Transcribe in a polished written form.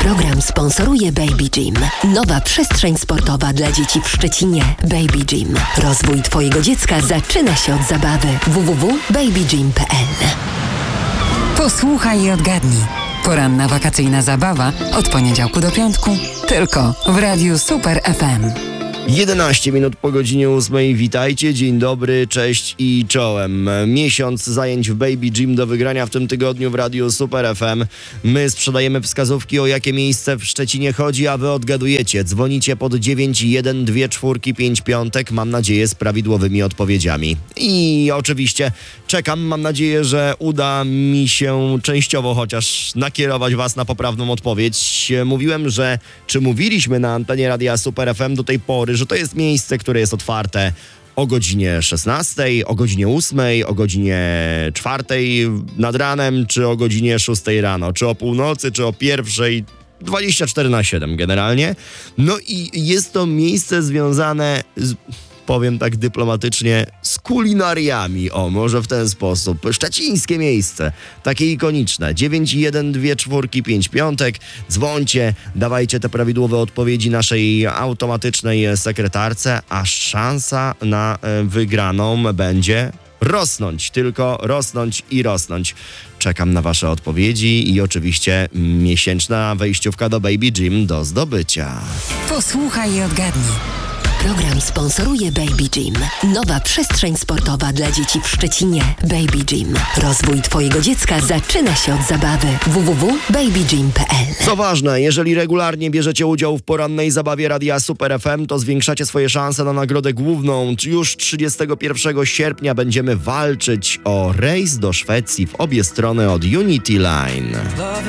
Program sponsoruje Baby Gym. Nowa przestrzeń sportowa dla dzieci w Szczecinie. Baby Gym. Rozwój Twojego dziecka zaczyna się od zabawy. www.babygym.pl. Posłuchaj i odgadnij. Poranna wakacyjna zabawa od poniedziałku do piątku tylko w Radiu Super FM. 11 minut po godzinie 8. Witajcie, dzień dobry, cześć i czołem. Miesiąc zajęć w Baby Gym do wygrania w tym tygodniu w Radiu Super FM. My sprzedajemy wskazówki, o jakie miejsce w Szczecinie chodzi, a wy odgadujecie. Dzwonicie pod 91245. Mam nadzieję z prawidłowymi odpowiedziami. I oczywiście czekam, mam nadzieję, że uda mi się częściowo chociaż nakierować was na poprawną odpowiedź. Mówiliśmy na antenie Radia Super FM do tej pory, że to jest miejsce, które jest otwarte o godzinie 16, o godzinie 8, o godzinie 4 nad ranem, czy o godzinie 6 rano, czy o północy, czy o 1, 24/7 generalnie. No i jest to miejsce związane z, powiem tak dyplomatycznie, z kulinariami. O, może w ten sposób. Szczecińskie miejsce, takie ikoniczne. 91245. Dzwońcie, dawajcie te prawidłowe odpowiedzi naszej automatycznej sekretarce, a szansa na wygraną będzie rosnąć, tylko rosnąć i rosnąć. Czekam na wasze odpowiedzi i oczywiście miesięczna wejściówka do Baby Gym do zdobycia. Posłuchaj i odgadnij. Program sponsoruje Baby Gym. Nowa przestrzeń sportowa dla dzieci w Szczecinie. Baby Gym. Rozwój Twojego dziecka zaczyna się od zabawy. www.babygym.pl. Co ważne, jeżeli regularnie bierzecie udział w porannej zabawie Radia Super FM, to zwiększacie swoje szanse na nagrodę główną. Już 31 sierpnia będziemy walczyć o rejs do Szwecji w obie strony od Unity Line.